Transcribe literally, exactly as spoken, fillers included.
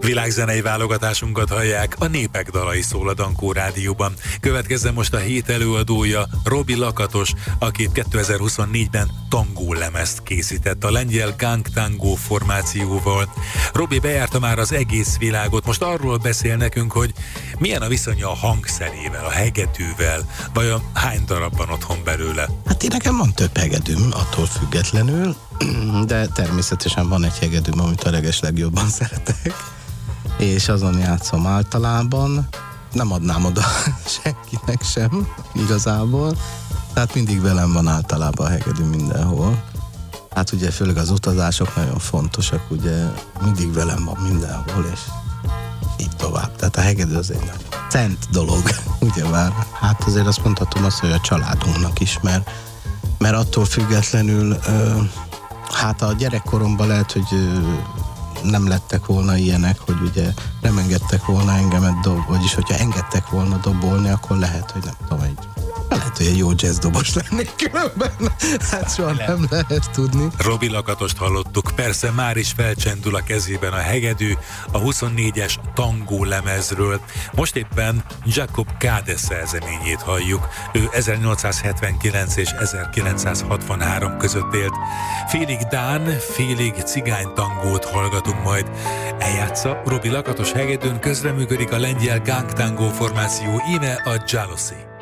Világzenei válogatásunkat hallják, a Népek dalai szól a Dankó Rádióban. Következzen most a hét előadója, Robi Lakatos, aki kétezer-huszonnégyben tangó lemezt készített a lengyel Gang Tango formációval. Robi bejárta már az egész világot, most arról beszél nekünk, hogy milyen a viszonya a hangszerével, a hegedűvel, vajon hány darab van otthon belőle? Hát én nekem van több hegedűm, attól függetlenül, de természetesen van egy hegedűm, amit a legeslegjobban szeretek, és azon játszom általában. Nem adnám oda senkinek sem, igazából. Tehát mindig velem van általában a hegedű mindenhol. Hát ugye főleg az utazások nagyon fontosak, ugye mindig velem van mindenhol, és így tovább. Tehát a hegedű az egy szent dolog, ugye már. Hát azért azt mondhatom azt, hogy a családunknak is, mert, mert attól függetlenül, hát a gyerekkoromban lehet, hogy nem lettek volna ilyenek, hogy ugye nem engedtek volna engemet dob, vagyis hogyha engedtek volna dobolni, akkor lehet, hogy nem tudom, egy lehet, hogy egy jó jazzdobos lennék különben. Hát soha nem lehet tudni. Robi Lakatost hallottuk, persze már is felcsendül a kezében a hegedű a huszonnégyes tangó lemezről. Most éppen Jakob Kade szerzeményét halljuk. Ő ezernyolcszázhetvenkilenc és ezerkilencszázhatvanhárom között élt. Félig dán, félig cigány tangót hallgatunk majd. Eljátsza Robi Lakatos hegedűn, közreműködik a lengyel Gang Tango formáció, íme a Jealousy.